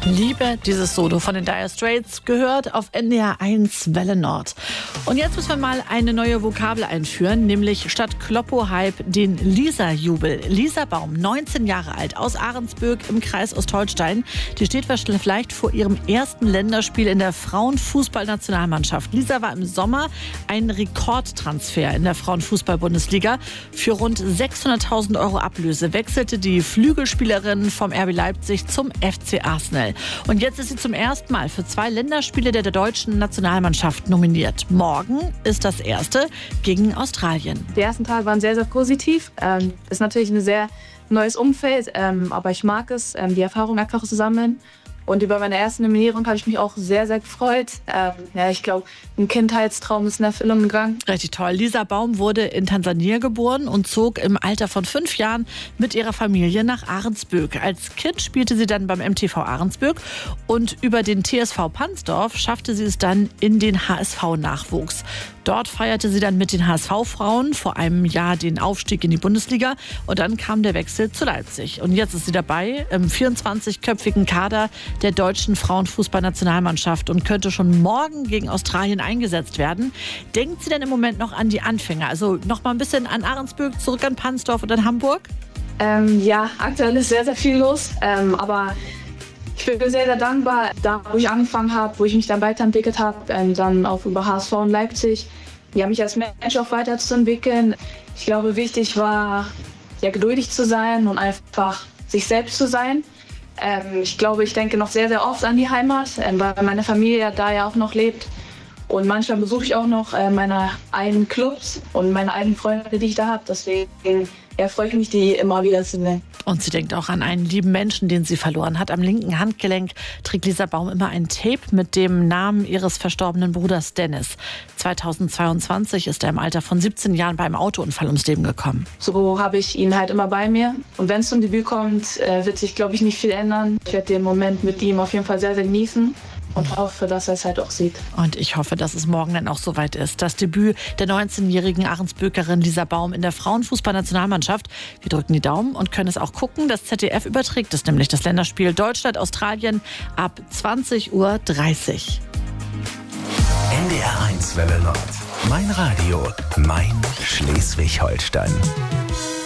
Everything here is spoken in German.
Liebe dieses Solo von den Dire Straits, gehört auf NDR 1 Welle Nord. Und jetzt müssen wir mal eine neue Vokabel einführen, nämlich statt Kloppo-Hype den Lisa-Jubel. Lisa Baum, 19 Jahre alt, aus Ahrensböck im Kreis Ostholstein. Die steht vielleicht vor ihrem ersten Länderspiel in der Frauenfußballnationalmannschaft. Lisa war im Sommer ein Rekordtransfer in der Frauenfußball-Bundesliga. Für rund 600.000 € Ablöse wechselte die Flügelspielerin vom RB Leipzig zum FC Arsenal. Und jetzt ist sie zum ersten Mal für 2 Länderspiele der deutschen Nationalmannschaft nominiert. Morgen ist das erste gegen Australien. Die ersten Tage waren sehr, sehr positiv. Ist natürlich ein sehr neues Umfeld, aber ich mag es, die Erfahrung einfach zu sammeln. Und über meine erste Nominierung habe ich mich auch sehr, sehr gefreut. Ich glaube, ein Kindheitstraum ist in Erfüllung gegangen. Richtig toll. Lisa Baum wurde in Tansania geboren und zog im Alter von 5 Jahren mit ihrer Familie nach Ahrensböck. Als Kind spielte sie dann beim MTV Ahrensböck und über den TSV Pansdorf schaffte sie es dann in den HSV-Nachwuchs. Dort feierte sie dann mit den HSV-Frauen vor einem Jahr den Aufstieg in die Bundesliga und dann kam der Wechsel zu Leipzig. Und jetzt ist sie dabei im 24-köpfigen Kader der deutschen Frauenfußballnationalmannschaft und könnte schon morgen gegen Australien eingesetzt werden. Denkt sie denn im Moment noch an die Anfänge? Also noch mal ein bisschen an Ahrensböck, zurück an Pansdorf und an Hamburg? Aktuell ist sehr, sehr viel los. Aber ich bin sehr, sehr dankbar, da wo ich angefangen habe, wo ich mich dann weiterentwickelt habe, dann auch über HSV und Leipzig. Mich als Mensch auch weiterzuentwickeln. Ich glaube, wichtig war, geduldig zu sein und einfach sich selbst zu sein. Ich denke noch sehr, sehr oft an die Heimat, weil meine Familie da ja auch noch lebt. Und manchmal besuche ich auch noch meine eigenen Clubs und meine eigenen Freunde, die ich da habe. Deswegen freue ich mich, die immer wieder zu sehen. Und sie denkt auch an einen lieben Menschen, den sie verloren hat. Am linken Handgelenk trägt Lisa Baum immer ein Tape mit dem Namen ihres verstorbenen Bruders Dennis. 2022 ist er im Alter von 17 Jahren bei einem Autounfall ums Leben gekommen. So habe ich ihn halt immer bei mir. Und wenn es zum Debüt kommt, wird sich, glaube ich, nicht viel ändern. Ich werde den Moment mit ihm auf jeden Fall sehr, sehr genießen. Und hoffe, dass er es halt auch sieht. Und ich hoffe, dass es morgen dann auch soweit ist. Das Debüt der 19-jährigen Ahrensböckerin Lisa Baum in der Frauenfußballnationalmannschaft. Wir drücken die Daumen und können es auch gucken. Das ZDF überträgt es nämlich, das Länderspiel Deutschland-Australien ab 20:30 Uhr. NDR 1 Welle Nord. Mein Radio, mein Schleswig-Holstein.